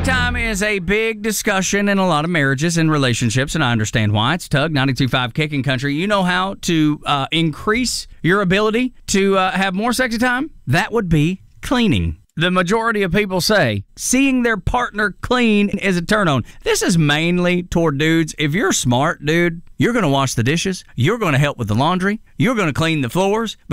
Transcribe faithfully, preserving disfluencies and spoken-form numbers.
time is a big discussion in a lot of marriages and relationships, and I understand why. It's Tug, ninety-two point five Kicking Country. You know how to uh, increase your ability to uh, have more sexy time? That would be cleaning. The majority of people say seeing their partner clean is a turn on. This is mainly toward dudes. If you're smart, dude, you're going to wash the dishes. You're going to help with the laundry. You're going to clean the floors.